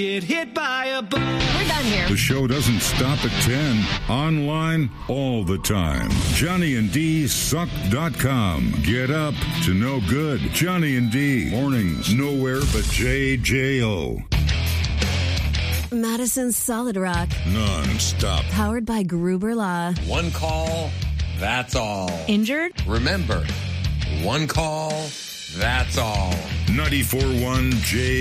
Get hit by a bus. We're done here. The show doesn't stop at 10. Online all the time. JohnnyandDSuck.com. Get up to no good. Johnny and D. Mornings nowhere but JJO. Madison's Solid Rock. Non-stop. Powered by Gruber Law. One call, that's all. Injured? Remember, one call, that's all. 94.1 J.